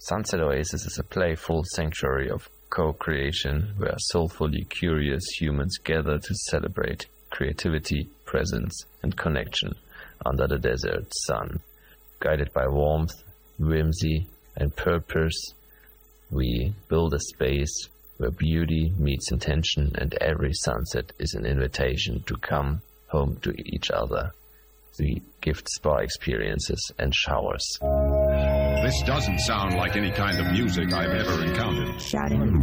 Sunset Oasis is a playful sanctuary of co-creation where soulfully curious humans gather to celebrate creativity, presence, and connection under the desert sun. Guided by warmth, whimsy, and purpose, we build a space where beauty meets intention, and every sunset is an invitation to come home to each other. We gift spa experiences and showers. This doesn't sound like any kind of music I've ever encountered. Shouting.